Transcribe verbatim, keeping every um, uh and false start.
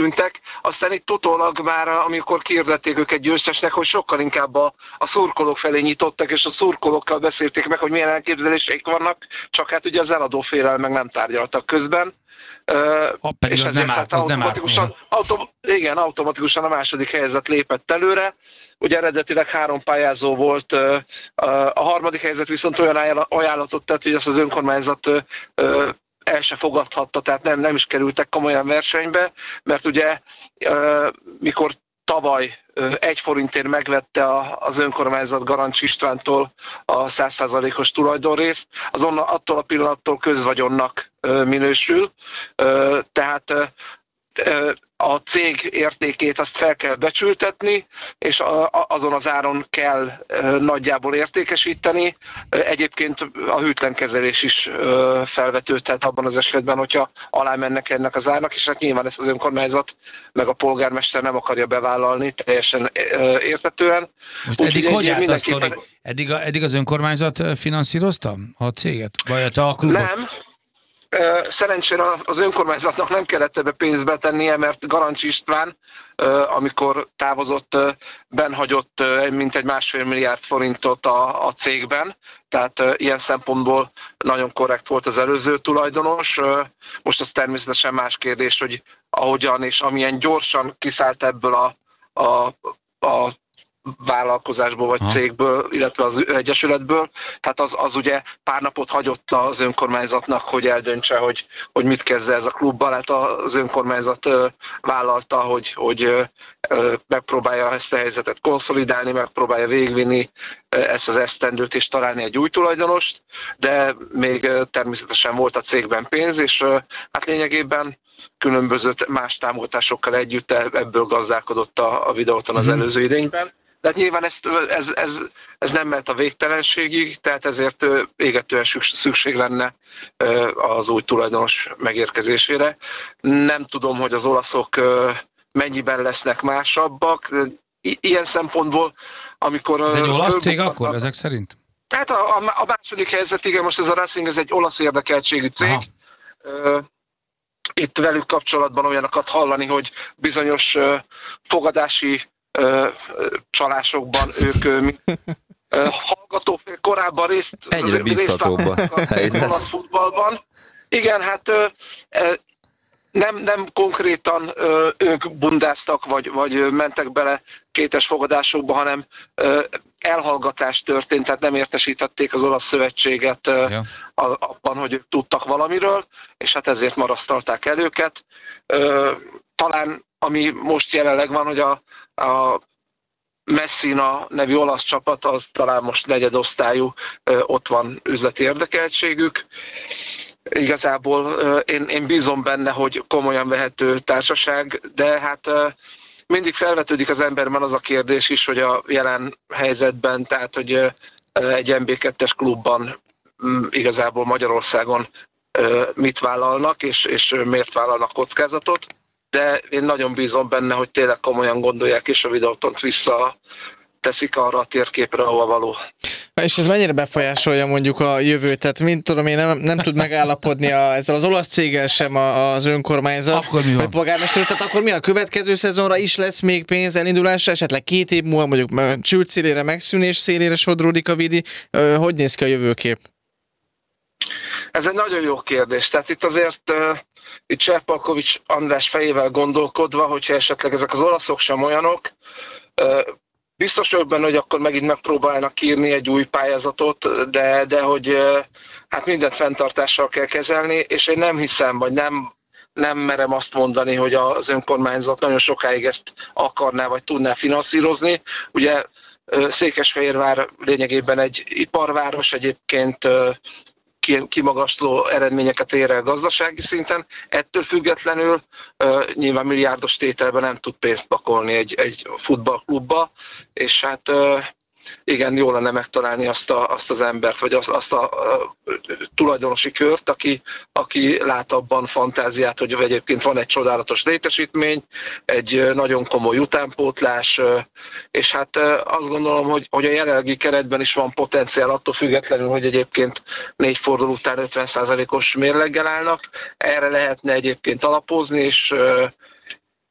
tűntek. Aztán itt utólag már, amikor kiirdették őket győztesnek, hogy sokkal inkább a, a szurkolók felé nyitottak, és a szurkolókkal beszélték meg, hogy milyen elképzeléseik vannak, csak hát ugye az eladófélel meg nem tárgyaltak közben. A, pedig és az nem árt, az nem automatikusan, autom, igen, automatikusan a második helyzet lépett előre. Ugye eredetileg három pályázó volt, a harmadik helyzet viszont olyan ajánlatot tett, hogy ezt az önkormányzat el se fogadhatta, tehát nem, nem is kerültek komolyan versenybe, mert ugye mikor tavaly egy forintért megvette az önkormányzat Garancs Istvántól a száz százalékos tulajdonrészt, azon attól a pillanattól közvagyonnak minősül, tehát a cég értékét azt fel kell becsültetni, és azon az áron kell nagyjából értékesíteni. Egyébként a hűtlen kezelés is felvetődhet abban az esetben, hogyha alá mennek ennek az árnak, és hát nyilván ezt az önkormányzat meg a polgármester nem akarja bevállalni teljesen érthetően. Most eddig hogy állt a sztori? Eddig, eddig az önkormányzat finanszírozta a céget? Vagy a klubot? Nem. Szerencsére az önkormányzatnak nem kellett ebbe pénzbe tennie, mert Garancs István, amikor távozott, benhagyott mintegy másfél milliárd forintot a, a cégben, tehát ilyen szempontból nagyon korrekt volt az előző tulajdonos. Most az természetesen más kérdés, hogy ahogyan és amilyen gyorsan kiszállt ebből a, a, a vállalkozásból vagy ha. cégből, illetve az egyesületből. Tehát az, az ugye pár napot hagyott az önkormányzatnak, hogy eldöntse, hogy, hogy mit kezd ez a klubbal. Hát az önkormányzat vállalta, hogy, hogy megpróbálja ezt a helyzetet konszolidálni, megpróbálja végvinni ezt az esztendőt és találni egy új tulajdonost, de még természetesen volt a cégben pénz, és hát lényegében különböző más támogatásokkal együtt ebből gazdálkodott a, a videóton az előző idényben. De hát nyilván ez, ez, ez, ez nem mehet a végtelenségig, tehát ezért égetően szükség lenne az új tulajdonos megérkezésére. Nem tudom, hogy az olaszok mennyiben lesznek másabbak. Ilyen szempontból, amikor... Ez egy olasz cég akkor, ezek szerint? Hát a, a második helyzet, igen, most ez a Racing, ez egy olasz érdekeltségű cég. Aha. Itt velük kapcsolatban olyanokat hallani, hogy bizonyos fogadási csalásokban ők hallgatófél korábban részt egyre biztatóbb a helyzet. A futballban. Igen, hát nem, nem konkrétan ők bundáztak, vagy, vagy mentek bele kétes fogadásokba, hanem elhallgatás történt, tehát nem értesítették az olasz szövetséget ja. abban, hogy ők tudtak valamiről, és hát ezért marasztalták el őket. Talán ami most jelenleg van, hogy a A Messina nevű olasz csapat, az talán most negyedosztályú, ott van üzleti érdekeltségük. Igazából én, én bízom benne, hogy komolyan vehető társaság, de hát mindig felvetődik az emberben az a kérdés is, hogy a jelen helyzetben, tehát hogy egy en bé kettes klubban igazából Magyarországon mit vállalnak, és, és miért vállalnak kockázatot. De én nagyon bízom benne, hogy tényleg komolyan gondolják, és a videótont vissza teszik arra a térképre, ahova való. És ez mennyire befolyásolja mondjuk a jövőt? Tehát mint tudom én, nem, nem tud megállapodni a, ezzel az olasz céggel sem a, az önkormányzat, akkor mi van? vagy polgármester, tehát akkor mi a következő szezonra is lesz még pénz elindulásra, esetleg két év múlva mondjuk csült szélére, megszűnés szélére sodródik a vidi. Hogy néz ki a jövőkép? Ez egy nagyon jó kérdés. Tehát itt azért itt Cserpalkovics András fejével gondolkodva, hogyha esetleg ezek az olaszok sem olyanok, biztos vagyok benne, hogy akkor megint megpróbálnak írni egy új pályázatot, de, de hogy hát mindent fenntartással kell kezelni, és én nem hiszem, vagy nem, nem merem azt mondani, hogy az önkormányzat nagyon sokáig ezt akarná, vagy tudná finanszírozni. Ugye Székesfehérvár lényegében egy iparváros, egyébként kimagasló eredményeket ér el gazdasági szinten. Ettől függetlenül uh, nyilván milliárdos tételben nem tud pénzt pakolni egy, egy futballklubba, és hát uh, igen, jó lenne megtalálni azt, a, azt az embert, vagy azt, azt a uh, tulajdonosi kört, aki, aki lát abban fantáziát, hogy egyébként van egy csodálatos létesítmény, egy uh, nagyon komoly utánpótlás, uh, és hát uh, azt gondolom, hogy, hogy a jelenlegi keretben is van potenciál attól függetlenül, hogy egyébként négy forduló után ötven százalékos mérleggel állnak. Erre lehetne egyébként alapozni, és uh,